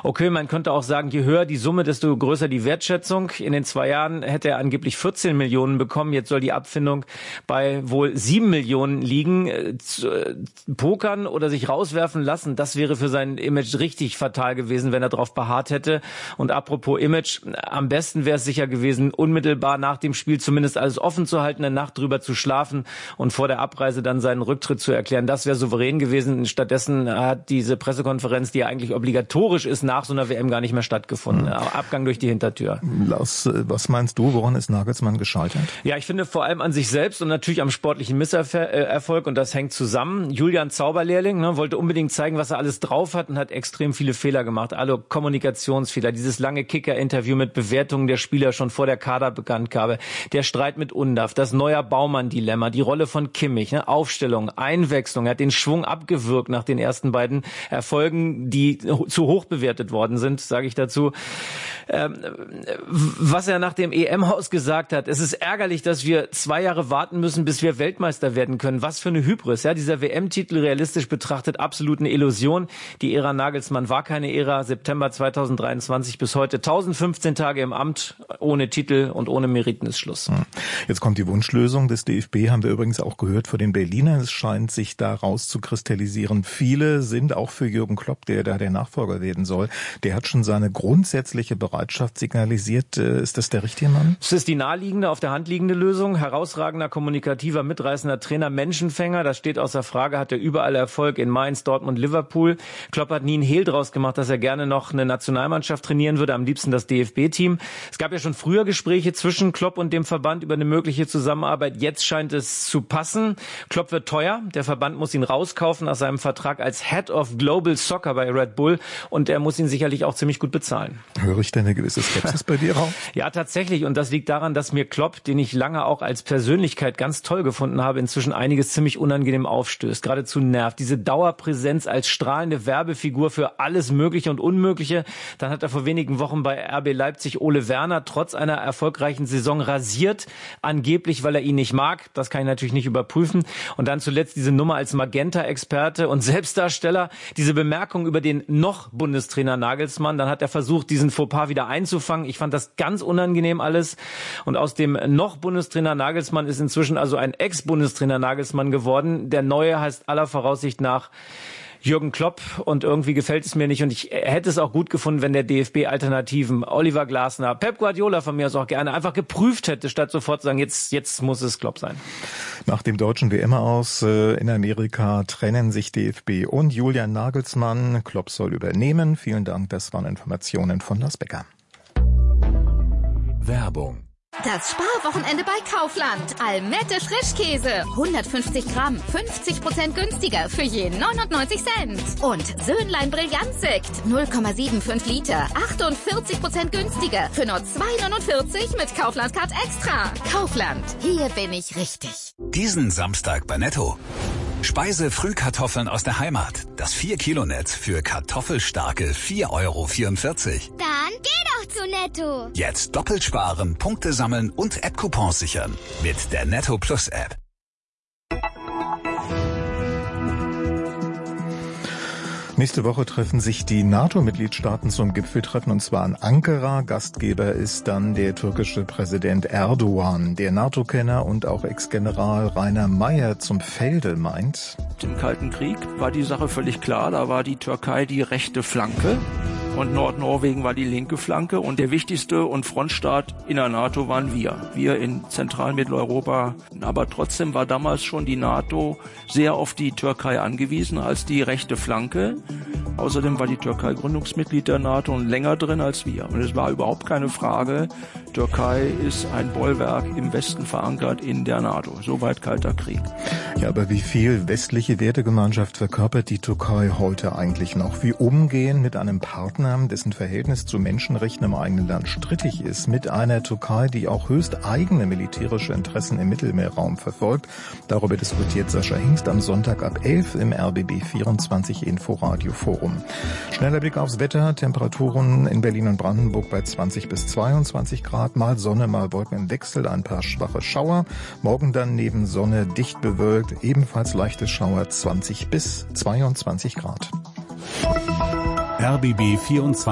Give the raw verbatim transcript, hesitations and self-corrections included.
Okay, man könnte auch sagen, je höher die Summe, desto größer die Wertschätzung. In den zwei Jahren hätte er angeblich vierzehn Millionen bekommen. Jetzt soll die Abfindung bei wohl sieben Millionen liegen. Pokern oder sich rauswerfen lassen, das wäre für sein Image richtig fatal gewesen, wenn er darauf beharrt hätte. Und apropos Image, am besten wäre es sicher gewesen, unmittelbar nach dem Spiel zumindest alles offen zu halten, eine Nacht drüber zu schlafen und vor der Abreise dann seinen Rücktritt zu erklären. Das wäre souverän gewesen. Stattdessen hat diese Pressekonferenz, die ja eigentlich obligatorisch ist, nach so einer W M gar nicht mehr stattgefunden. Mhm. Abgang durch die Hintertür. Lars, was meinst du, woran ist Nagelsmann gescheitert? Ja, ich finde vor allem an sich selbst und natürlich am sportlichen Misserfolg, und das hängt zusammen. Julian Zauberlehrling ne, wollte unbedingt zeigen, was er alles drauf hat und hat extrem viele Fehler gemacht. Alle Kommunikationsfehler, dieses lange Kicker-Interview mit Bewertungen der Spieler schon vor der Kaderbekanntgabe, der Streit mit Undav, das Neuer Baumann-Dilemma, die Rolle von Kimmich, ne, Aufstellung, Einwechslung, er hat den Schwung abgewürgt nach den ersten beiden Erfolgen, die zu hoch bewertet worden sind, sage ich dazu. Ähm, was er nach dem E M-Haus gesagt hat, es ist ärgerlich, dass wir zwei Jahre warten müssen, bis wir Weltmeister werden können. Was für eine Hybris. Ja, dieser W M-Titel realistisch betrachtet absolut eine Illusion. Die Ära Nagelsmann war keine Ära. September zweitausenddreiundzwanzig bis heute tausendfünfzehn Tage im Amt, ohne Titel und ohne Meriten ist Schluss. Jetzt kommt die Wunschlösung des D F B, haben wir übrigens auch gehört vor den Berlinern. Es scheint sich da rauszukristallisieren. Viele sind auch für Jürgen Klopp, der da der Nachfolger werden soll. Der hat schon seine grundsätzliche Bereitschaft signalisiert. Ist das der richtige Mann? Es ist die naheliegende, auf der Hand liegende Lösung. Herausragender, kommunikativer, mitreißender Trainer, Menschenfänger. Das steht außer Frage, hat er überall Erfolg in Mainz, Dortmund, Liverpool. Klopp hat nie einen Hehl draus gemacht, dass er gerne noch eine Nationalmannschaft trainieren würde, am liebsten das D F B-Team. Es gab ja schon früher Gespräche zwischen Klopp und dem Verband über eine mögliche Zusammenarbeit. Jetzt scheint es zu passen. Klopp wird teuer. Der Verband muss ihn rauskaufen aus seinem Vertrag als Head of Global Soccer bei Red Bull und er muss ihn sicherlich auch ziemlich gut bezahlen. Höre ich denn eine gewisse Skepsis bei dir raus? Ja, tatsächlich. Und das liegt daran, dass mir Klopp, den ich lange auch als Persönlichkeit ganz toll gefunden habe, inzwischen einiges ziemlich unangenehm aufstößt. Geradezu nervt. Diese Dauerpräsenz als strahlende Werbefigur für alles Mögliche und Unmögliche. Dann hat er vor wenigen Wochen bei R B Leipzig Ole Werner trotz einer erfolgreichen Saison rasiert. Angeblich, weil er ihn nicht mag. Das kann ich natürlich nicht überprüfen. Und dann zuletzt diese Nummer als Magenta-Experte und Selbstdarsteller. Diese Bemerkung über den noch Bundestrainer Nagelsmann. Dann hat er versucht, diesen Fauxpas wieder einzufangen. Ich fand das ganz unangenehm alles. Und aus dem noch Bundestrainer Nagelsmann ist inzwischen also ein Ex-Bundestrainer Nagelsmann geworden. Der neue heißt aller Voraussicht nach Jürgen Klopp und irgendwie gefällt es mir nicht und ich hätte es auch gut gefunden, wenn der D F B Alternativen, Oliver Glasner, Pep Guardiola von mir aus auch gerne einfach geprüft hätte, statt sofort zu sagen, jetzt, jetzt muss es Klopp sein. Nach dem deutschen W M-Aus in Amerika trennen sich D F B und Julian Nagelsmann. Klopp soll übernehmen. Vielen Dank, das waren Informationen von Lars Becker. Werbung. Das Sparwochenende bei Kaufland. Almette Frischkäse. hundertfünfzig Gramm. fünfzig Prozent günstiger für je neunundneunzig Cent. Und Söhnlein Brillantsekt. null Komma fünfundsiebzig Liter. achtundvierzig Prozent günstiger für nur zwei neunundvierzig mit Kaufland-Card Extra. Kaufland. Hier bin ich richtig. Diesen Samstag bei Netto. Speise-Frühkartoffeln aus der Heimat. Das vier Kilo Netz für kartoffelstarke vier Euro vierundvierzig. Dann geh doch zu Netto. Jetzt doppelt sparen, Punkte sammeln und App-Coupons sichern. Mit der Netto Plus App. Nächste Woche treffen sich die NATO-Mitgliedstaaten zum Gipfeltreffen und zwar in Ankara. Gastgeber ist dann der türkische Präsident Erdogan. Der NATO-Kenner und auch Ex-General Rainer Meyer zum Felde meint: Im Kalten Krieg war die Sache völlig klar. Da war die Türkei die rechte Flanke und Nordnorwegen war die linke Flanke. Und der wichtigste und Frontstaat in der NATO waren wir. Wir in Zentral-Mitteleuropa. Aber trotzdem war damals schon die NATO sehr auf die Türkei angewiesen als die rechte Flanke. Außerdem war die Türkei Gründungsmitglied der NATO und länger drin als wir. Und es war überhaupt keine Frage, Türkei ist ein Bollwerk im Westen verankert in der NATO. Soweit Kalter Krieg. Ja, aber wie viel westliche Wertegemeinschaft verkörpert die Türkei heute eigentlich noch? Wie umgehen mit einem Partner, dessen Verhältnis zu Menschenrechten im eigenen Land strittig ist, mit einer Türkei, die auch höchst eigene militärische Interessen im Mittelmeerraum verfolgt? Darüber diskutiert Sascha Hingst am Sonntag ab elf im R B B vierundzwanzig Inforadio Forum. Schneller Blick aufs Wetter. Temperaturen in Berlin und Brandenburg bei zwanzig bis zweiundzwanzig Grad. Mal Sonne, mal Wolken im Wechsel, ein paar schwache Schauer. Morgen dann neben Sonne dicht bewölkt, ebenfalls leichte Schauer, zwanzig bis zweiundzwanzig Grad. R B B vierundzwanzig